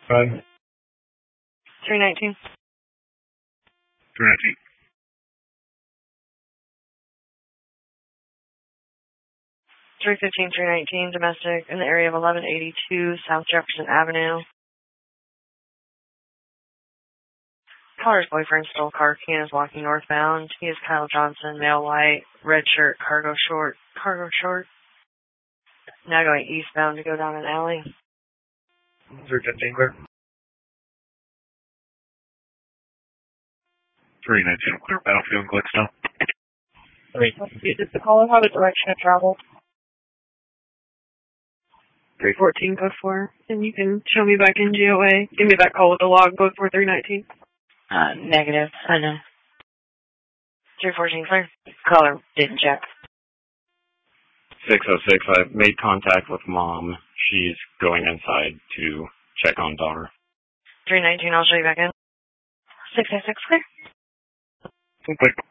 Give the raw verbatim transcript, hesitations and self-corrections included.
Five. three nineteen. three nineteen. three fifteen, three nineteen, domestic in the area of eleven eighty-two South Jefferson Avenue. Caller's boyfriend stole car key and is walking northbound. He is Kyle Johnson, male white, red shirt, cargo short, cargo short. Now going eastbound to go down an alley. three fifteen, clear. three nineteen, clear. Battlefield and Glickstone. three fifty, does the caller have a direction of travel? three fourteen, code four. And you can show me back in G O A. Give me that call with the log, code four three nineteen. Uh, negative. I know. three fourteen, clear. Caller didn't check. six oh six, I've made contact with mom. She's going inside to check on daughter. three nineteen, I'll show you back in. six oh six, clear. Clear.